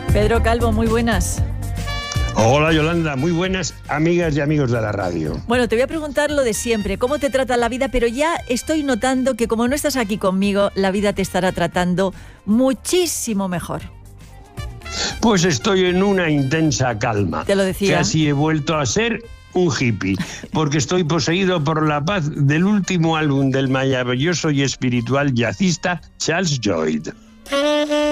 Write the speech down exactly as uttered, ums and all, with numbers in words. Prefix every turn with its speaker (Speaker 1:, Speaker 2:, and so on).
Speaker 1: Pedro Calvo, muy buenas.
Speaker 2: Hola Yolanda, muy buenas amigas y amigos de la radio.
Speaker 1: Bueno, te voy a preguntar lo de siempre, ¿cómo te trata la vida? Pero ya estoy notando que como no estás aquí conmigo, la vida te estará tratando muchísimo mejor.
Speaker 2: Pues estoy en una intensa calma.
Speaker 1: Te lo decía.
Speaker 2: Casi he vuelto a ser un hippie, porque estoy poseído por la paz del último álbum del maravilloso y espiritual jazzista Charles Lloyd.